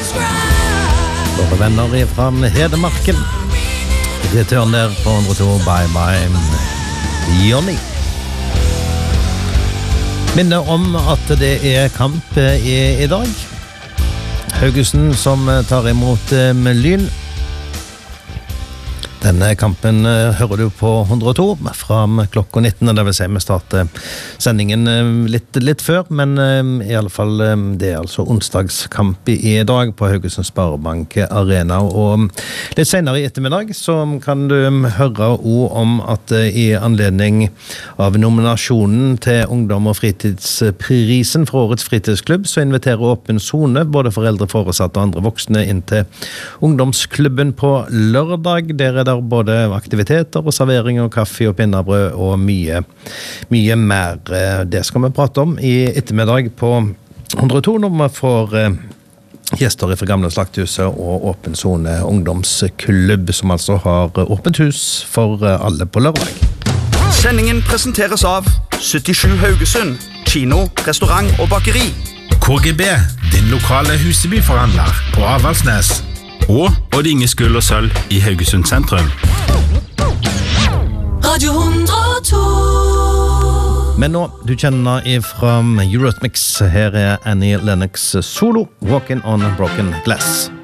Våre venner fra Hedemarken. Return der på 102 Bye Bye Johnny. Minner om at det kamp i dag. Haugesund som tar imot Lyn. Denne kampen hører du på 102 fra klokka 19, og det vil si vi starter sendingen litt før, men i alle fall det altså onsdagskamp i dag på Haugesund Sparebank Arena, og litt senere i ettermiddag så kan du høre ord om at i anledning av nominasjonen til Ungdom- og fritidsprisen fra Årets fritidsklubb, så inviterer Åpen Zone både foreldre, foresatte og andre voksne inn til ungdomsklubben på lørdag. Der der både aktiviteter og servering og kaffe og pinnabrød og mye mer. Det skal vi prate om i ettermiddag på 102 når vi får gjester fra Gamle Slakthuset og Åpen Zone ungdomsklubb som altså har åpent hus for alle på lørdag. Sendingen presenteres av 77 Haugesund, kino, restaurant og bakeri. KGB, din lokale Husebyforhandler på Avaldsnes. Og Odd Inge Skull og Sølv i Haugesund sentrum. Radio 102. Men nå, du kjenner fra Eurythmics. Her Annie Lennox solo, Walking on Broken Glass.